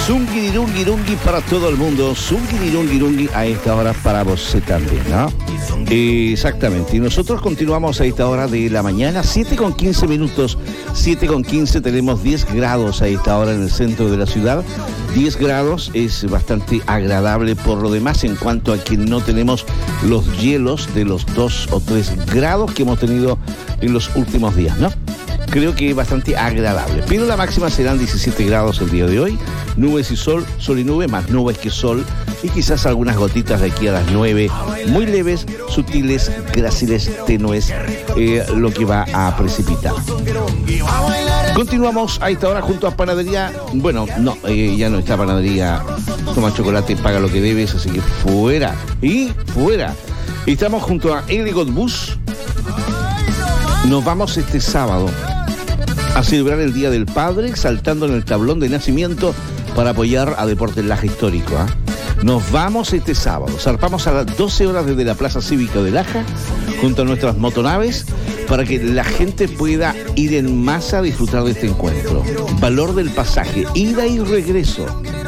Zungirirungirungi para todo el mundo. Zungirirungirungi a esta hora para vos también, ¿no? Exactamente. Y nosotros continuamos a esta hora de la mañana, 7:15 minutos. 7:15, tenemos 10 grados a esta hora en el centro de la ciudad. 10 grados es bastante agradable por lo demás en cuanto a que no tenemos los hielos de los 2 o 3 grados que hemos tenido en los últimos días, ¿no? Creo que es bastante agradable, pero la máxima serán 17 grados el día de hoy, nubes y sol, sol y nube, más nubes que sol, y quizás algunas gotitas de aquí a las 9, muy leves, sutiles, gráciles, tenues, lo que va a precipitar. Continuamos a esta hora junto a Panadería, bueno, no, ya no está Panadería, toma chocolate, paga lo que debes, así que fuera, y fuera. Estamos junto a Elegant Bus, nos vamos este sábado a celebrar el Día del Padre, saltando en el tablón de nacimiento para apoyar a Deportes Laja Histórico. Nos vamos este sábado, zarpamos a las 12 horas desde la Plaza Cívica de Laja, junto a nuestras motonaves, para que la gente pueda ir en masa a disfrutar de este encuentro. Valor del pasaje, ida y regreso,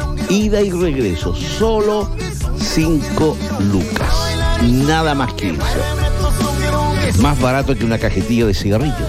solo 5 lucas, nada más que eso. Más barato que una cajetilla de cigarrillos.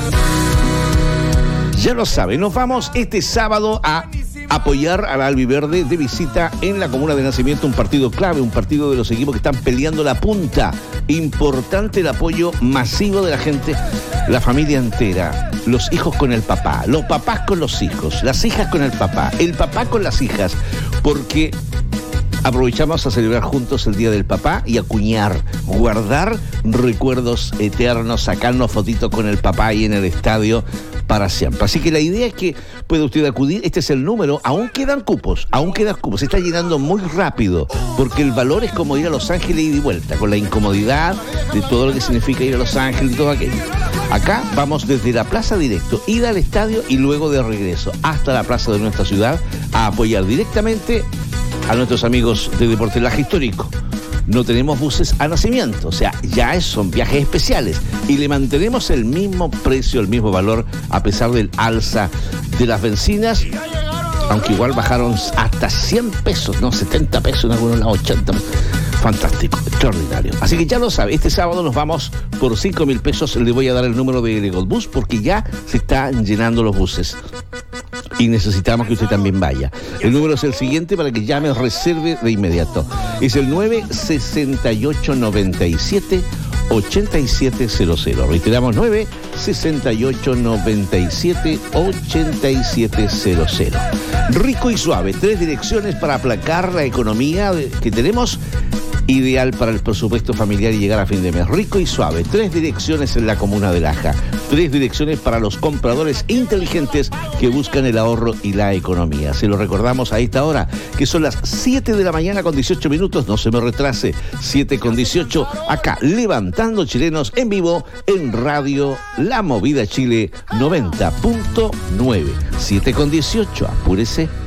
Ya lo saben, nos vamos este sábado a apoyar a la Albiverde de visita en la comuna de Nacimiento, un partido clave, un partido de los equipos que están peleando la punta. Importante el apoyo masivo de la gente, la familia entera, los hijos con el papá, los papás con los hijos, las hijas con el papá con las hijas, porque aprovechamos a celebrar juntos el Día del Papá y acuñar, guardar recuerdos eternos, sacarnos fotitos con el papá ahí en el estadio para siempre. Así que la idea es que puede usted acudir, este es el número, aún quedan cupos, se está llenando muy rápido, porque el valor es como ir a Los Ángeles y de vuelta, con la incomodidad de todo lo que significa ir a Los Ángeles y todo aquello. Acá vamos desde la plaza directo, ir al estadio y luego de regreso hasta la plaza de nuestra ciudad a apoyar directamente a nuestros amigos de Deportes Laja Histórico. No tenemos buses a nacimiento, o sea, son viajes especiales y le mantenemos el mismo precio, el mismo valor, a pesar del alza de las bencinas, aunque igual bajaron hasta 100 pesos, no, 70 pesos en algunos lados, 80 pesos. Fantástico, extraordinario. Así que ya lo sabe, este sábado nos vamos por 5.000 pesos. Le voy a dar el número de Elegant Bus porque ya se están llenando los buses y necesitamos que usted también vaya. El número es el siguiente para que llame, reserve de inmediato. Es el 96897-8700. Reiteramos, 96897-8700. Rico y suave, 3 direcciones para aplacar la economía que tenemos. Ideal para el presupuesto familiar y llegar a fin de mes. Rico y suave, 3 direcciones en la comuna de Laja. 3 direcciones para los compradores inteligentes que buscan el ahorro y la economía. Se lo recordamos a esta hora, que son las 7 de la mañana con 18 minutos. No se me retrase, 7:18, acá levantando chilenos en vivo en Radio La Movida Chile 90.9. 7:18, apúrese.